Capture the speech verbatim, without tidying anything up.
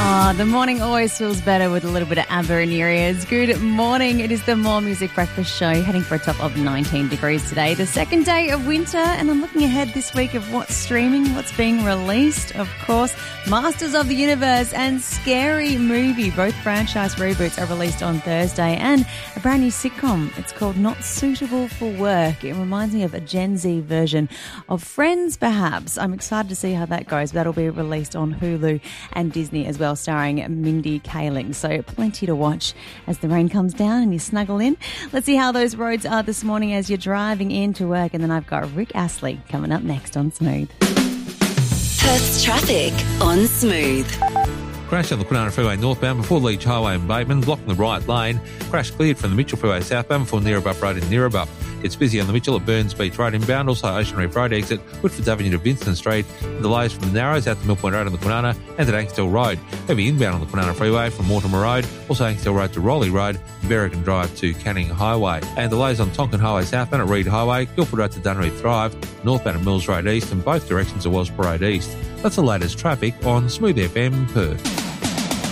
Oh, the morning always feels better with a little bit of ABBA in your ears. Good morning. It is the More Music Breakfast Show, heading for a top of nineteen degrees today, the second day of winter, and I'm looking ahead this week of what's streaming, what's being released. Of course, Masters of the Universe and Scary Movie, both franchise reboots, are released on Thursday, and a brand new sitcom. It's called Not Suitable for Work. It reminds me of a Gen Z version of Friends, perhaps. I'm excited to see how that goes. That'll be released on Hulu and Disney as well, starring Mindy Kaling. So plenty to watch as the rain comes down and you snuggle in. Let's see how those roads are this morning as you're driving into work. And then I've got Rick Astley coming up next on Smooth. Perth's traffic on Smooth. Crash on the Kwinana Freeway northbound before Leach Highway and Bateman, blocking the right lane. Crash cleared from the Mitchell Freeway southbound before Neerabup Road in Neerabup. It's busy on the Mitchell at Burns Beach Road inbound, also Ocean Reef Road exit, Woodfords Avenue to Vincent Street, and delays from the Narrows out to Mill Point Road on the Kwinana and at Ankersdale Road. Heavy inbound on the Kwinana Freeway from Mortimer Road, also Ankersdale Road to Rowley Road, and Berrigan Drive to Canning Highway. And delays on Tonkin Highway southbound at Reed Highway, Guildford Road to Dunreath Drive, northbound at Mills Road East, and both directions at Wells Parade East. That's the latest traffic on Smooth F M Perth.